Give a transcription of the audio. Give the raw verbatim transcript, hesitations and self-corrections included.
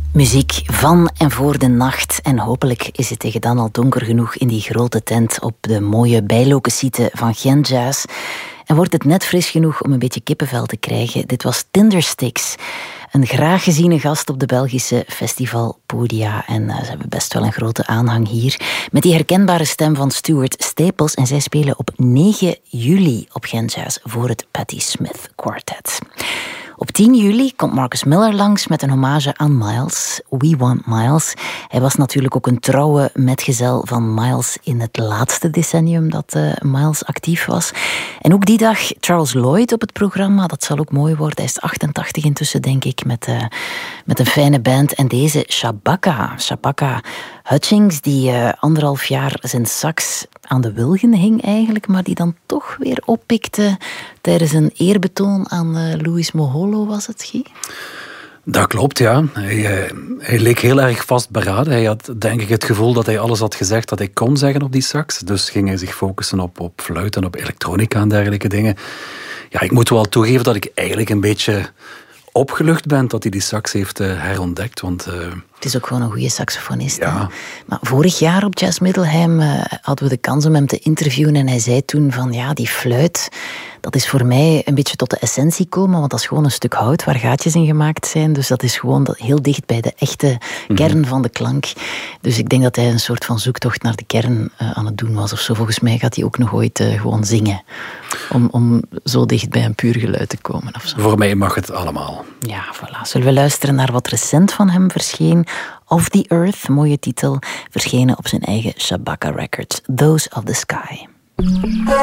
Muziek van en voor de nacht. En hopelijk is het tegen dan al donker genoeg in die grote tent op de mooie bijlokensite van Gent Jazz. En wordt het net fris genoeg om een beetje kippenvel te krijgen. Dit was Tindersticks. Een graag geziene gast op de Belgische festivalpodia. En uh, ze hebben best wel een grote aanhang hier. Met die herkenbare stem van Stuart Staples. En zij spelen op negen juli op Gent Jazz voor het Patti Smith Quartet. Op tien juli komt Marcus Miller langs met een hommage aan Miles. We Want Miles. Hij was natuurlijk ook een trouwe metgezel van Miles in het laatste decennium dat uh, Miles actief was. En ook die dag Charles Lloyd op het programma. Dat zal ook mooi worden. Hij is achtentachtig intussen, denk ik, met, uh, met een fijne band. En deze Shabaka, Shabaka Hutchings, die uh, anderhalf jaar zijn sax aan de wilgen hing eigenlijk, maar die dan toch weer oppikte tijdens een eerbetoon aan uh, Louis Moholo, was het, Guy? Dat klopt, ja. Hij, hij, hij leek heel erg vastberaden. Hij had, denk ik, het gevoel dat hij alles had gezegd dat hij kon zeggen op die sax. Dus ging hij zich focussen op, op fluit en op elektronica en dergelijke dingen. Ja, ik moet wel toegeven dat ik eigenlijk een beetje opgelucht ben dat hij die sax heeft uh, herontdekt, want Uh... Het is ook gewoon een goede saxofonist. Ja. Maar vorig jaar op Jazz Middelheim uh, hadden we de kans om hem te interviewen en hij zei toen van ja, die fluit, dat is voor mij een beetje tot de essentie komen, want dat is gewoon een stuk hout waar gaatjes in gemaakt zijn. Dus dat is gewoon heel dicht bij de echte kern mm-hmm. van de klank. Dus ik denk dat hij een soort van zoektocht naar de kern uh, aan het doen was of zo. Volgens mij gaat hij ook nog ooit uh, gewoon zingen. Om, om zo dicht bij een puur geluid te komen. Of zo. Voor mij mag het allemaal. Ja, voilà. Zullen we luisteren naar wat recent van hem verscheen? Of the Earth, mooie titel, verschenen op zijn eigen Shabaka Records. Those of the Sky.